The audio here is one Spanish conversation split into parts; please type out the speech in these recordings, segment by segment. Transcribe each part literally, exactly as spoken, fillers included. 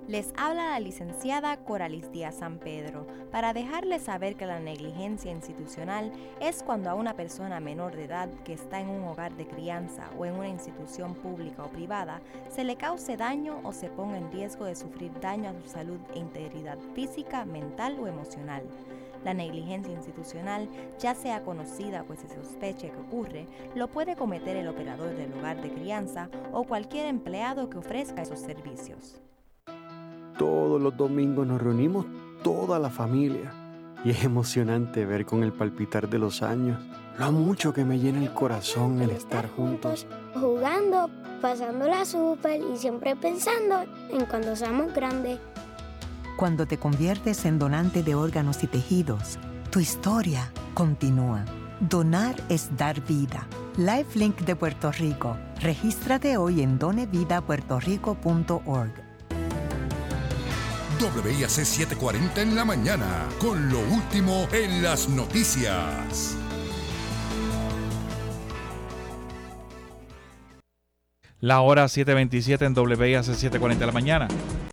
Les habla la licenciada Coralis Díaz San Pedro para dejarles saber que la negligencia institucional es cuando a una persona menor de edad que está en un hogar de crianza o en una institución pública o privada se le cause daño o se ponga en riesgo de sufrir daño a su salud e integridad física, mental o emocional. La negligencia institucional, ya sea conocida o se sospeche que ocurre, lo puede cometer el operador del hogar de crianza o cualquier empleado que ofrezca esos servicios. Todos los domingos nos reunimos toda la familia y es emocionante ver con el palpitar de los años lo mucho que me llena el corazón el estar juntos, jugando, pasándola súper y siempre pensando en cuando seamos grandes. Cuando te conviertes en donante de órganos y tejidos, tu historia continúa. Donar es dar vida. LifeLink de Puerto Rico. Regístrate hoy en done vida puerto rico punto org. W I A C setecientos cuarenta en la mañana, con lo último en las noticias. La hora siete veintisiete en W I A C setecientos cuarenta en la mañana.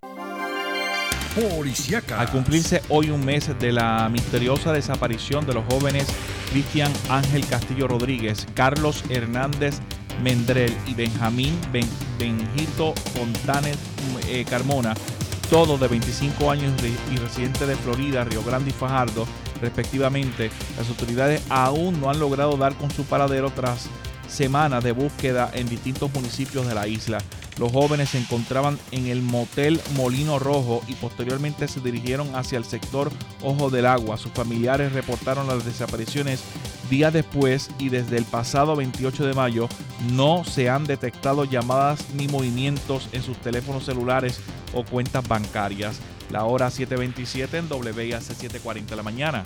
Policíacas. Al cumplirse hoy un mes de la misteriosa desaparición de los jóvenes Cristian Ángel Castillo Rodríguez, Carlos Hernández Mendrell y Benjamín ben, Benjito Fontanes eh, Carmona, todos de veinticinco años y residentes de Florida, Río Grande y Fajardo, respectivamente, las autoridades aún no han logrado dar con su paradero tras semanas de búsqueda en distintos municipios de la isla. Los jóvenes se encontraban en el motel Molino Rojo y posteriormente se dirigieron hacia el sector Ojo del Agua. Sus familiares reportaron las desapariciones días después y desde el pasado veintiocho de mayo no se han detectado llamadas ni movimientos en sus teléfonos celulares o cuentas bancarias. La hora siete veintisiete en W I A C setecientos cuarenta de la mañana.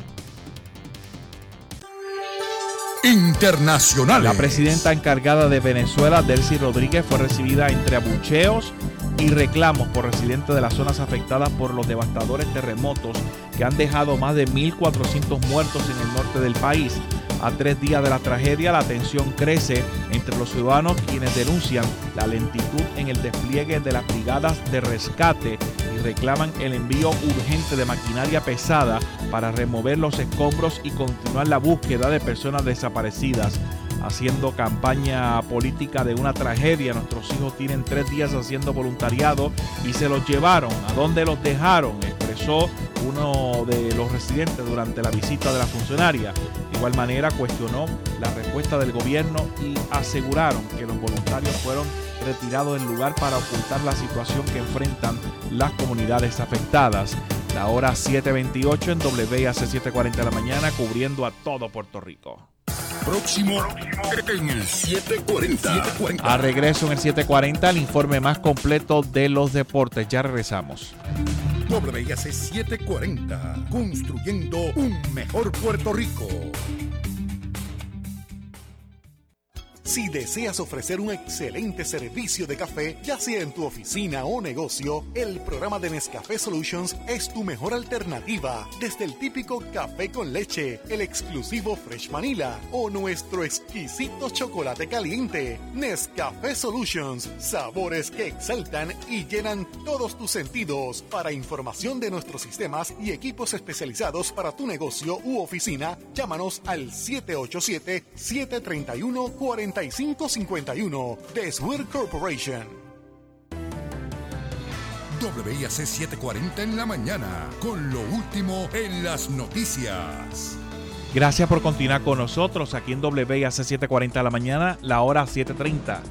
Internacionales. La presidenta encargada de Venezuela, Delcy Rodríguez, fue recibida entre abucheos y reclamos por residentes de las zonas afectadas por los devastadores terremotos que han dejado más de mil cuatrocientos muertos en el norte del país. A tres días de la tragedia, la tensión crece entre los ciudadanos quienes denuncian la lentitud en el despliegue de las brigadas de rescate y reclaman el envío urgente de maquinaria pesada para remover los escombros y continuar la búsqueda de personas desaparecidas. Haciendo campaña política de una tragedia, nuestros hijos tienen tres días haciendo voluntariado y se los llevaron. ¿A dónde los dejaron?, expresó uno de los residentes durante la visita de la funcionaria. De igual manera cuestionó la respuesta del gobierno y aseguraron que los voluntarios fueron retirados del lugar para ocultar la situación que enfrentan las comunidades afectadas. La hora siete veintiocho en W I A C setecientos cuarenta de la mañana, cubriendo a todo Puerto Rico. Próximo en el setecientos cuarenta. A regreso en el setecientos cuarenta, el informe más completo de los deportes. Ya regresamos. W I A C setecientos cuarenta, construyendo un mejor Puerto Rico. Si deseas ofrecer un excelente servicio de café, ya sea en tu oficina o negocio, el programa de Nescafé Solutions es tu mejor alternativa. Desde el típico café con leche, el exclusivo Fresh Vanilla o nuestro exquisito chocolate caliente. Nescafé Solutions, sabores que exaltan y llenan todos tus sentidos. Para información de nuestros sistemas y equipos especializados para tu negocio u oficina, llámanos al siete ocho siete, siete tres uno, cuatro cinco cinco uno de Swear Corporation. W I A C setecientos cuarenta en la mañana, con lo último en las noticias. Gracias por continuar con nosotros aquí en W I A C setecientos cuarenta de la mañana, la hora siete treinta.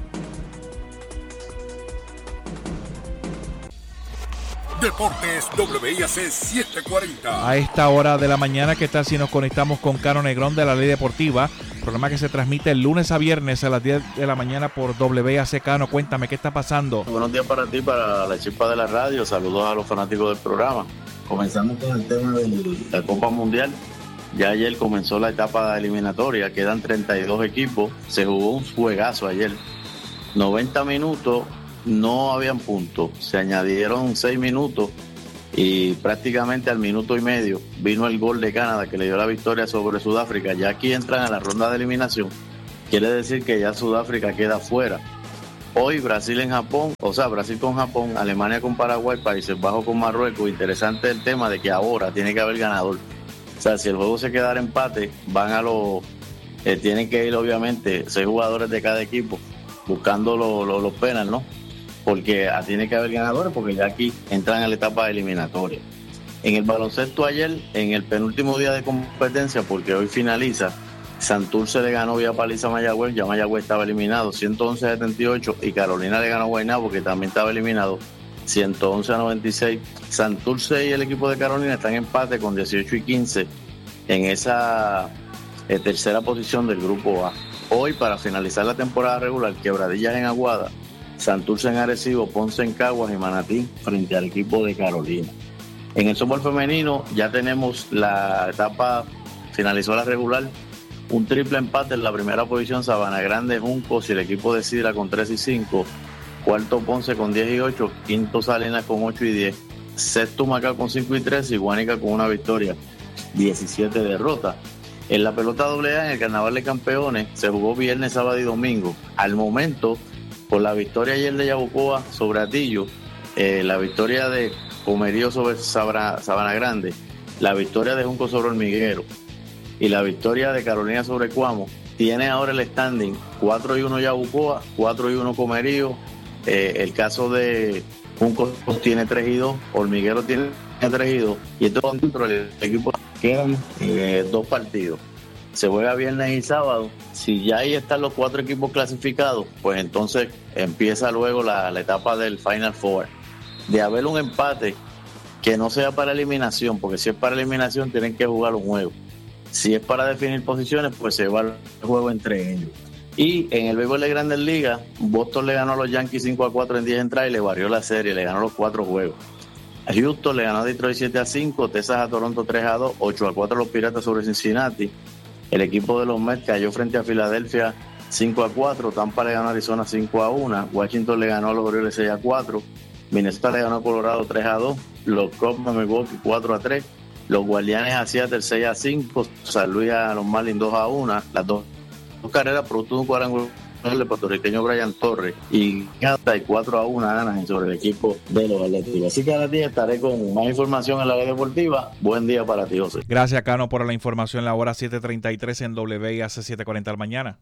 Deportes W I A C setecientos cuarenta. A esta hora de la mañana, ¿qué tal si nos conectamos con Caro Negrón de La Ley Deportiva? Programa que se transmite el lunes a viernes a las diez de la mañana por W I A C. Cano, cuéntame, ¿qué está pasando? Buenos días para ti, para la chispa de la radio. Saludos a los fanáticos del programa. Comenzamos con el tema de la Copa Mundial. Ya ayer comenzó la etapa eliminatoria, quedan treinta y dos equipos. Se jugó un juegazo ayer. noventa minutos, no habían puntos. Se añadieron seis minutos y prácticamente al minuto y medio vino el gol de Canadá que le dio la victoria sobre Sudáfrica. Ya aquí entran a la ronda de eliminación. Quiere decir que ya Sudáfrica queda fuera Hoy Brasil en Japón, o sea, Brasil con Japón, Alemania con Paraguay, Países Bajos con Marruecos. Interesante el tema de que ahora tiene que haber ganador. O sea, si el juego se quedara empate, van a los... Eh, tienen que ir, obviamente, seis jugadores de cada equipo buscando lo, lo, los penales, ¿no? Porque ah, tiene que haber ganadores, porque ya aquí entran a la etapa eliminatoria. En el baloncesto ayer, en el penúltimo día de competencia, porque hoy finaliza, Santurce le ganó vía paliza a Mayagüez, ya Mayagüez estaba eliminado, ciento once a setenta y ocho, y Carolina le ganó a Guaynabo, porque también estaba eliminado, ciento once a noventa y seis. Santurce y el equipo de Carolina están en empate con dieciocho y quince en esa eh, tercera posición del grupo A. Hoy, para finalizar la temporada regular, Quebradillas en Aguada, Santurce en Arecibo, Ponce en Caguas y Manatí frente al equipo de Carolina. En el softball femenino ya tenemos la etapa, finalizó la regular, un triple empate en la primera posición, Sabana Grande, Juncos y el equipo de Sidra con tres y cinco, cuarto Ponce con diez y ocho, quinto Salinas con ocho y diez, sexto Macao con cinco y tres y Guánica con una victoria, diecisiete derrotas. En la pelota doble A, en el Carnaval de Campeones, se jugó viernes, sábado y domingo. Al momento, por la victoria ayer de Yabucoa sobre Atillo, eh, la victoria de Comerío sobre Sabana, Sabana Grande, la victoria de Junco sobre Hormiguero y la victoria de Carolina sobre Cuamo, tiene ahora el standing cuatro y uno Yabucoa, cuatro y uno Comerío, eh, el caso de Junco tiene tres y dos, Hormiguero tiene tres y dos, y esto dentro del equipo quedan eh, dos partidos. Se juega viernes y sábado. Si ya ahí están los cuatro equipos clasificados, pues entonces empieza luego la, la etapa del Final Four. De haber un empate que no sea para eliminación, porque si es para eliminación tienen que jugar un juego. Si es para definir posiciones, pues se va el juego entre ellos. Y en el béisbol de Grandes Ligas, Boston le ganó a los Yankees cinco a cuatro en diez entradas y le barrió la serie, le ganó los cuatro juegos. A Houston le ganó a Detroit siete a cinco, Texas a Toronto tres a dos, ocho a cuatro los Piratas sobre Cincinnati. El equipo de los Mets cayó frente a Filadelfia cinco a cuatro, Tampa le ganó a Arizona cinco a uno, Washington le ganó a los Orioles seis a cuatro, Minnesota le ganó a Colorado tres a dos, los Cubs a Milwaukee cuatro a tres, los Guardianes a Seattle seis a cinco, San Luis a los Marlins dos a uno, las dos, dos carreras producto de un cuadrangular del puertorriqueño Brian Torres y cuatro a uno ganan sobre el equipo de los Atléticos. Así que a las diez estaré con más información en la red deportiva. Buen día para ti, José. Gracias, Cano, por la información. La hora siete treinta y tres en W I A C setecientos cuarenta de la mañana.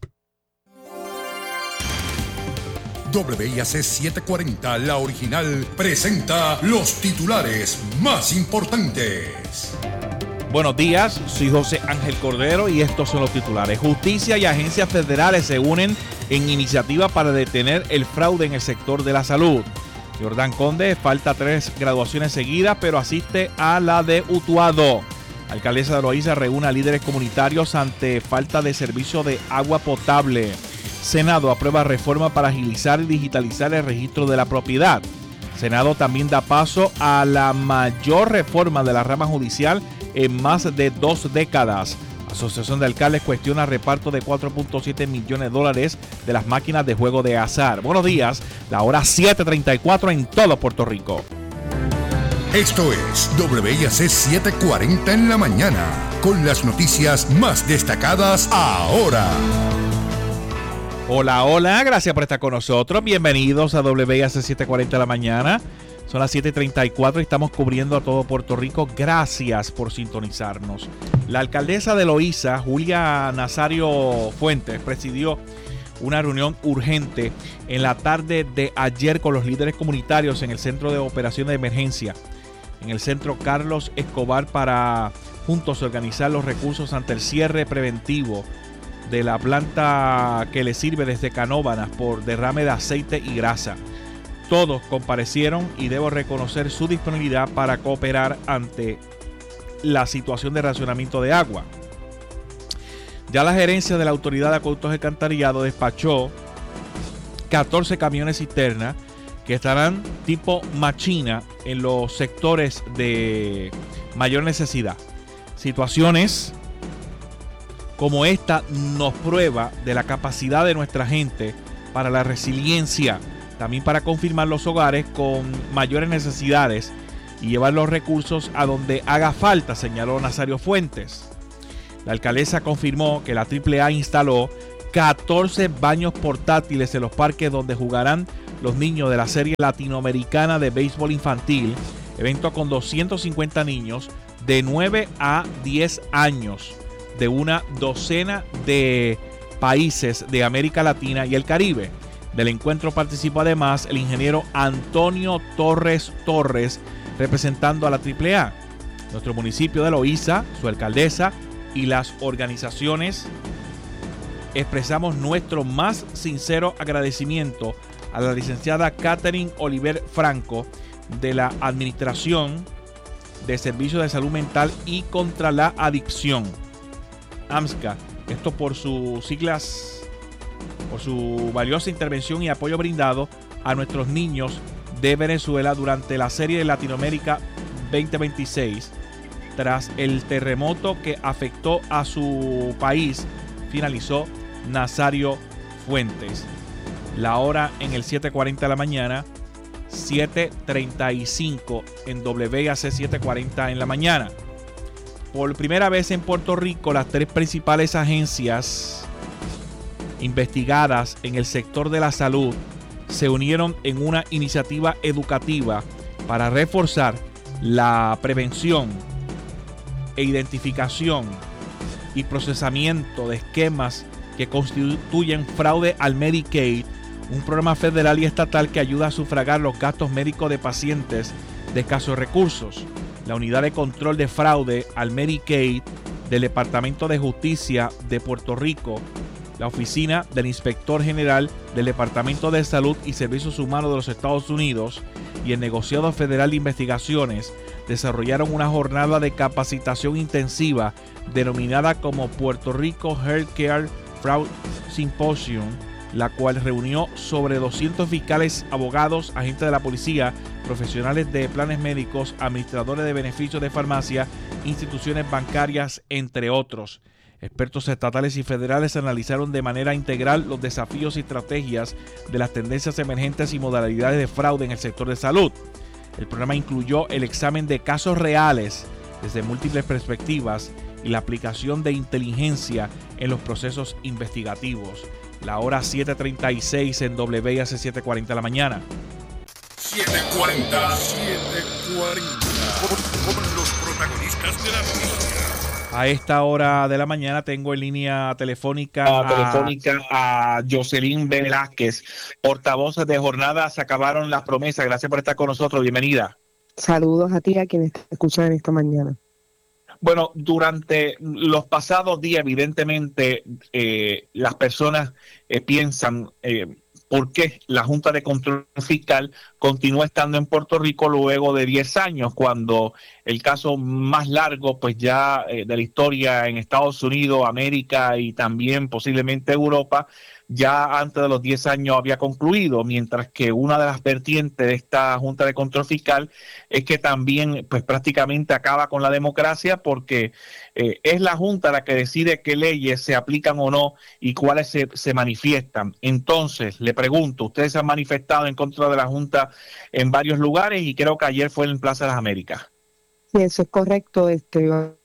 W I A C setecientos cuarenta, la original, presenta los titulares más importantes. Buenos días, soy José Ángel Cordero y estos son los titulares. Justicia y agencias federales se unen en iniciativa para detener el fraude en el sector de la salud. Jordán Conde falta tres graduaciones seguidas, pero asiste a la de Utuado. Alcaldesa de Loíza reúne a líderes comunitarios ante falta de servicio de agua potable. Senado aprueba reforma para agilizar y digitalizar el registro de la propiedad. Senado también da paso a la mayor reforma de la rama judicial en más de dos décadas. Asociación de Alcaldes cuestiona reparto de cuatro punto siete millones de dólares de las máquinas de juego de azar. Buenos días, la hora siete treinta y cuatro en todo Puerto Rico. Esto es W I A C setecientos cuarenta en la mañana, con las noticias más destacadas ahora. Hola, hola, gracias por estar con nosotros. Bienvenidos a W I A C setecientos cuarenta de la mañana. Son las siete treinta y cuatro y estamos cubriendo a todo Puerto Rico. Gracias por sintonizarnos. La alcaldesa de Loíza, Julia Nazario Fuentes, presidió una reunión urgente en la tarde de ayer con los líderes comunitarios en el Centro de Operaciones de Emergencia, en el Centro Carlos Escobar, para juntos organizar los recursos ante el cierre preventivo de la planta que le sirve desde Canóvanas por derrame de aceite y grasa. Todos comparecieron y debo reconocer su disponibilidad para cooperar ante la situación de racionamiento de agua. Ya la gerencia de la Autoridad de Acueductos y Alcantarillado despachó catorce camiones cisterna que estarán tipo machina en los sectores de mayor necesidad. Situaciones como esta nos prueba de la capacidad de nuestra gente para la resiliencia, también para confirmar los hogares con mayores necesidades y llevar los recursos a donde haga falta, señaló Nazario Fuentes. La alcaldesa confirmó que la triple A instaló catorce baños portátiles en los parques donde jugarán los niños de la serie latinoamericana de béisbol infantil, evento con doscientos cincuenta niños de nueve a diez años de una docena de países de América Latina y el Caribe. Del encuentro participó además el ingeniero Antonio Torres Torres, representando a la triple A, nuestro municipio de Loíza, su alcaldesa y las organizaciones. Expresamos nuestro más sincero agradecimiento a la licenciada Catherine Oliver Franco de la Administración de Servicios de Salud Mental y contra la Adicción, AMSCA, esto por sus siglas, por su valiosa intervención y apoyo brindado a nuestros niños de Venezuela durante la serie de Latinoamérica veinte veintiséis, tras el terremoto que afectó a su país, finalizó Nazario Fuentes. La hora en el siete cuarenta de la mañana, siete treinta y cinco en W A C siete cuarenta en la mañana. Por primera vez en Puerto Rico, las tres principales agencias investigadas en el sector de la salud se unieron en una iniciativa educativa para reforzar la prevención e identificación y procesamiento de esquemas que constituyen fraude al Medicaid, un programa federal y estatal que ayuda a sufragar los gastos médicos de pacientes de escasos recursos. La Unidad de Control de Fraude al Medicaid del Departamento de Justicia de Puerto Rico, la Oficina del Inspector General del Departamento de Salud y Servicios Humanos de los Estados Unidos y el Negociado Federal de Investigaciones desarrollaron una jornada de capacitación intensiva denominada como Puerto Rico Healthcare Fraud Symposium, la cual reunió sobre doscientos fiscales, abogados, agentes de la policía, profesionales de planes médicos, administradores de beneficios de farmacia, instituciones bancarias, entre otros. Expertos estatales y federales analizaron de manera integral los desafíos y estrategias de las tendencias emergentes y modalidades de fraude en el sector de salud. El programa incluyó el examen de casos reales desde múltiples perspectivas y la aplicación de inteligencia en los procesos investigativos. La hora siete treinta y seis en W A C siete cuarenta de la mañana. siete cuarenta, siete cuarenta, con, con los protagonistas de la noticia. A esta hora de la mañana tengo en línea telefónica a, telefónica a Jocelyn Velázquez, portavoz de Jornada Se Acabaron las Promesas. Gracias por estar con nosotros. Bienvenida. Saludos a ti, a quienes te escuchan en esta mañana. Bueno, durante los pasados días, evidentemente, eh, las personas eh, piensan eh, por qué la Junta de Control Fiscal continúa estando en Puerto Rico luego de diez años, cuando el caso más largo pues ya eh, de la historia en Estados Unidos, América y también posiblemente Europa, ya antes de los diez años había concluido, mientras que una de las vertientes de esta Junta de Control Fiscal es que también pues prácticamente acaba con la democracia, porque eh, es la Junta la que decide qué leyes se aplican o no y cuáles se, se manifiestan. Entonces, le pregunto, ustedes se han manifestado en contra de la Junta en varios lugares y creo que ayer fue en Plaza de las Américas. Sí, eso es correcto. Este,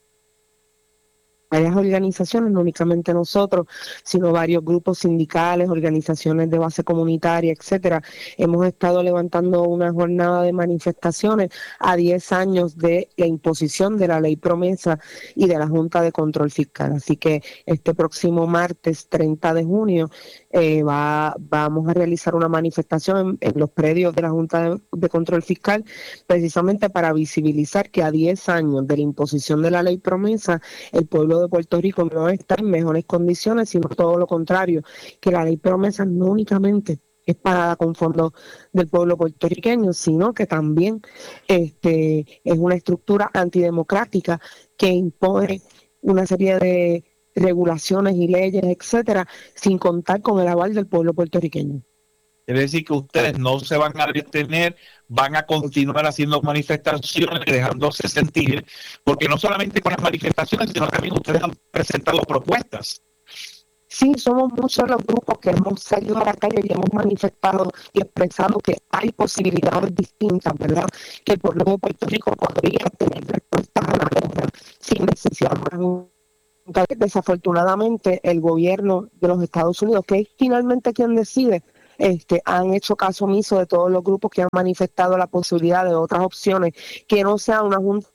varias organizaciones, no únicamente nosotros, sino varios grupos sindicales, organizaciones de base comunitaria, etcétera. Hemos estado levantando una jornada de manifestaciones a diez años de la imposición de la ley promesa y de la Junta de Control Fiscal. Así que este próximo martes treinta de junio eh, va, vamos a realizar una manifestación en, en los predios de la Junta de, de Control Fiscal, precisamente para visibilizar que a diez años de la imposición de la ley promesa, el pueblo de Puerto Rico no está en mejores condiciones, sino todo lo contrario, que la ley promesa no únicamente es pagada con fondos del pueblo puertorriqueño, sino que también este es una estructura antidemocrática que impone una serie de regulaciones y leyes, etcétera, sin contar con el aval del pueblo puertorriqueño. Es decir, que ustedes no se van a detener, van a continuar haciendo manifestaciones, dejándose sentir, porque no solamente con las manifestaciones, sino también ustedes han presentado propuestas. Sí, somos muchos los grupos que hemos salido a la calle y hemos manifestado y expresado que hay posibilidades distintas, ¿verdad? Que el pueblo de Puerto Rico podría tener respuestas a la guerra sin necesidad de una Desafortunadamente, el gobierno de los Estados Unidos, que es finalmente quien decide, este, han hecho caso omiso de todos los grupos que han manifestado la posibilidad de otras opciones, que no sea una junta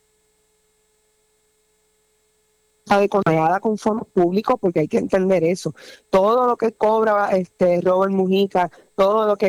de controlada con fondos públicos, porque hay que entender eso. Todo lo que cobra este Robert Mujica, todo lo que